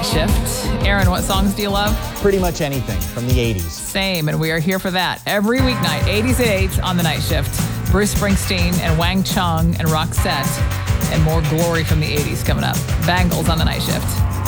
Shift. Aaron, what songs do you love? Pretty much anything from the 80s. Same, and we are here for that. Every weeknight, 80s at 8 on The Night Shift. Bruce Springsteen and Wang Chung and Roxette. And more glory from the 80s coming up. Bangles on The Night Shift.